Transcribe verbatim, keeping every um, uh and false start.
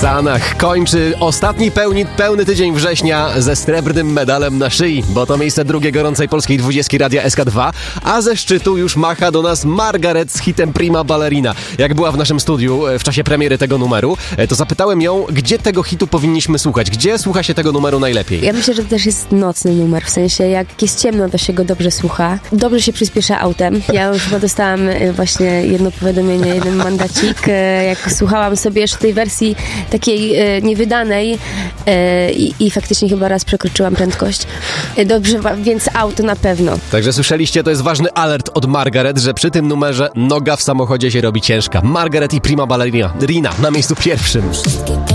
Sanach kończy ostatni pełni, pełny tydzień września ze srebrnym medalem na szyi, bo to miejsce drugie gorącej polskiej dwudziestki Radia S K dwa, a ze szczytu już macha do nas Margaret z hitem Prima Ballerina. Jak była w naszym studiu w czasie premiery tego numeru, to zapytałem ją, gdzie tego hitu powinniśmy słuchać, gdzie słucha się tego numeru najlepiej. Ja myślę, że to też jest nocny numer, w sensie jak jest ciemno, to się go dobrze słucha. Dobrze się przyspiesza autem. Ja już chyba dostałam właśnie jedno powiadomienie, jeden mandacik, jak słuchałam sobie jeszcze tej wersji takiej e, niewydanej e, i, i faktycznie chyba raz przekroczyłam prędkość. E, dobrze, więc auto na pewno. Także słyszeliście, to jest ważny alert od Margaret, że przy tym numerze noga w samochodzie się robi ciężka. Margaret i Prima Ballerina Rina na miejscu pierwszym.